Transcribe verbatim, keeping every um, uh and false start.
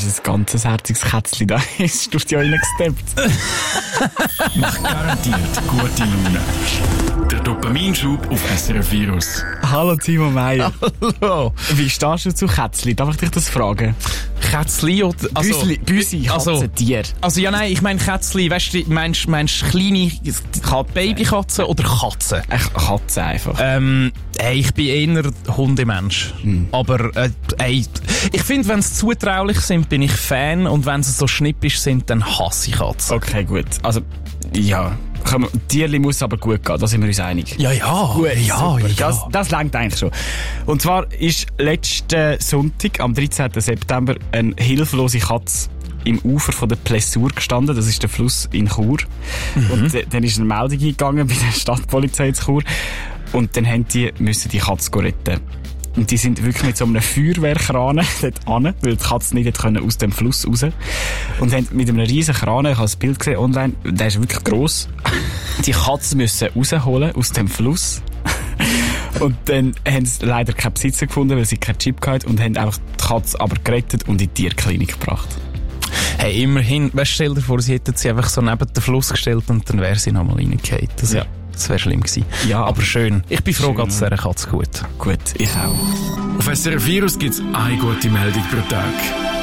ein ganzes herziges Kätzchen da ins Studio reingesteppt. Macht garantiert gute Laune. Der Dopaminschub auf S R F Virus. Hallo Timo Meyer. Hallo. Wie stehst du zu Kätzchen? Darf ich dich das fragen? Kätzli oder... Also, Büsli, Büsi, Katze, also, Tier. Also ja, nein, ich meine Kätzli, weißt du, meinst du kleine Babykatzen oder Katzen? Echt Katze einfach. Ähm, hey, ich bin eher Hundemensch. Hm. Aber, äh, ey, ich finde, wenn sie zutraulich sind, bin ich Fan, und wenn sie so schnippisch sind, dann hasse ich Katzen. Okay, gut. Also, ja. Tierli muss aber gut gehen, da sind wir uns einig. Ja, ja. Gut, ja, super. ja. Das, das reicht eigentlich schon. Und zwar ist letzten Sonntag, am dreizehnten September, eine hilflose Katze im Ufer von der Plessur gestanden. Das ist der Fluss in Chur. Mhm. Und äh, dann ist eine Meldung eingegangen bei der Stadtpolizei in Chur. Und dann haben die, müssen die Katze retten. Und die sind wirklich mit so einem Feuerwehrkran dort an, weil die Katze nicht können aus dem Fluss raus. Und haben mit einem riesen Kran, ich habe das Bild gesehen online, der ist wirklich gross, die Katze müssen rausholen aus dem Fluss. Und dann haben sie leider keinen Besitzer gefunden, weil sie keinen Chip hatten, und haben einfach die Katze aber gerettet und in die Tierklinik gebracht. Hey, immerhin, weißt, stell dir vor, sie hätten sie einfach so neben den Fluss gestellt und dann wäre sie nochmal reingefallen. Das, ja. das wäre schlimm gewesen. Ja, aber schön. Ich bin froh, geht es dieser Katze gut. Gut, ich auch. Auf S R F Virus gibt es eine gute Meldung pro Tag.